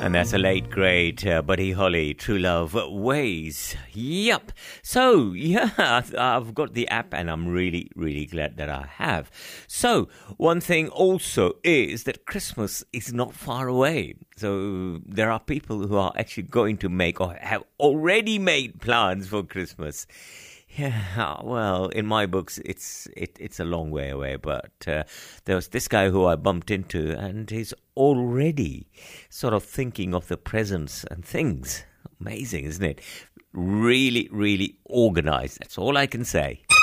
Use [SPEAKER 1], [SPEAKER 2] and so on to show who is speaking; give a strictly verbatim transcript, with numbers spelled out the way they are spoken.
[SPEAKER 1] And that's a late great uh, Buddy Holly, True Love Ways. Yep. So, yeah, I've got the app and I'm really, really glad that I have. So, one thing also is that Christmas is not far away. So, there are people who are actually going to make or have already made plans for Christmas. Yeah, well, in my books, it's it, it's a long way away, but uh, there was this guy who I bumped into, and he's already sort of thinking of the presents and things. Amazing, isn't it? Really, really organized. That's all I can say.